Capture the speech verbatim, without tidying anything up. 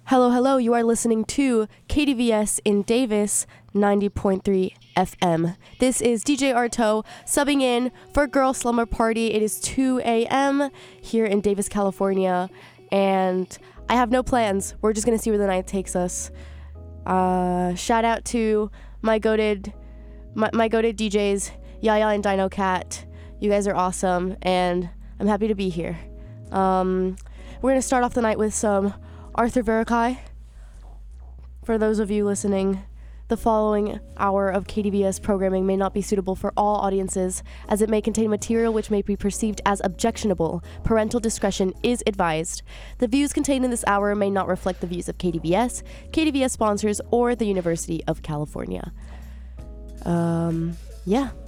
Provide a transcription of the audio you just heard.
Hello, hello. You are listening to K D V S in Davis, ninety point three F M. This is D J Arto subbing in for Girl Slumber Party. It is two a.m. here in Davis, California, and I have no plans. We're just going to see where the night takes us. Uh, shout out to my goated, my, my goated D Js, Yaya and Dino Cat. You guys are awesome, and I'm happy to be here. Um, we're going to start off the night with some Arthur Verocai. For those of you listening, the following hour of K D V S programming may not be suitable for all audiences, as it may contain material which may be perceived as objectionable. Parental discretion is advised. The views contained in this hour may not reflect the views of K D V S, K D V S sponsors, or the University of California. Um, yeah.